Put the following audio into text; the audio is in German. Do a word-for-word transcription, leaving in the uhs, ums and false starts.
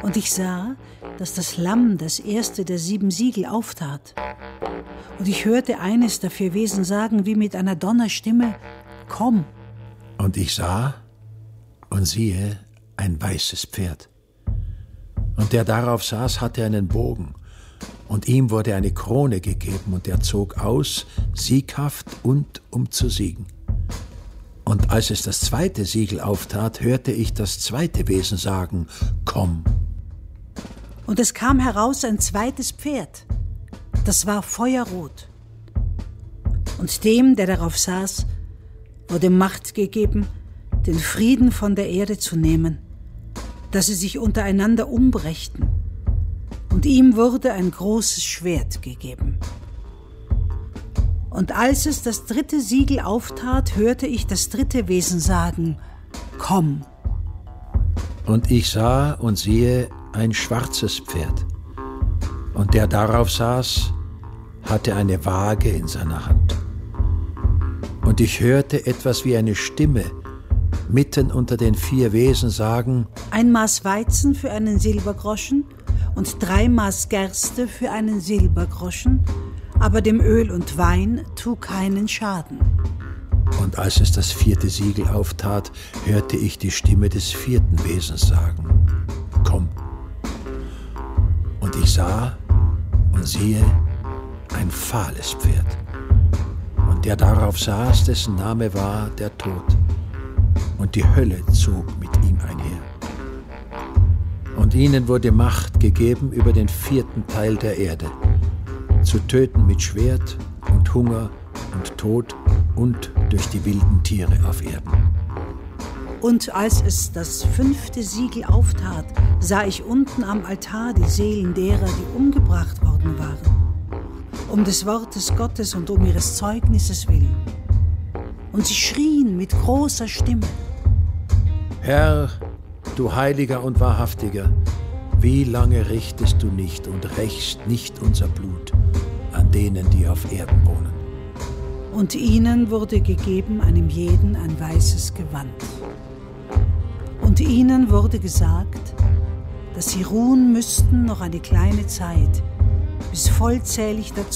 Und ich sah, dass das Lamm das erste der sieben Siegel auftat. Und ich hörte eines der vier Wesen sagen, wie mit einer Donnerstimme: Komm. Und ich sah und siehe ein weißes Pferd. Und der darauf saß, hatte einen Bogen. Und ihm wurde eine Krone gegeben, und er zog aus, sieghaft und um zu siegen. Und als es das zweite Siegel auftat, hörte ich das zweite Wesen sagen: Komm. Und es kam heraus ein zweites Pferd, das war feuerrot. Und dem, der darauf saß, wurde Macht gegeben, den Frieden von der Erde zu nehmen, dass sie sich untereinander umbrächten. Und ihm wurde ein großes Schwert gegeben. Und als es das dritte Siegel auftat, hörte ich das dritte Wesen sagen: Komm. Und ich sah und siehe ein schwarzes Pferd. Und der darauf saß, hatte eine Waage in seiner Hand. Und ich hörte etwas wie eine Stimme mitten unter den vier Wesen sagen: Ein Maß Weizen für einen Silbergroschen und drei Maß Gerste für einen Silbergroschen, aber dem Öl und Wein tu keinen Schaden. Und als es das vierte Siegel auftat, hörte ich die Stimme des vierten Wesens sagen: Komm. Und ich sah und siehe ein fahles Pferd. Und der darauf saß, dessen Name war der Tod. Und die Hölle zog mit ihm einher. Und ihnen wurde Macht gegeben über den vierten Teil der Erde, zu töten mit Schwert und Hunger und Tod und durch die wilden Tiere auf Erden. Und als es das fünfte Siegel auftat, sah ich unten am Altar die Seelen derer, die umgebracht worden waren, um des Wortes Gottes und um ihres Zeugnisses willen. Und sie schrien mit großer Stimme: Herr, du Heiliger und Wahrhaftiger, wie lange richtest du nicht und rächst nicht unser Blut an denen, die auf Erden wohnen? Und ihnen wurde gegeben einem jeden ein weißes Gewand. Und ihnen wurde gesagt, dass sie ruhen müssten noch eine kleine Zeit, bis vollzählig dazu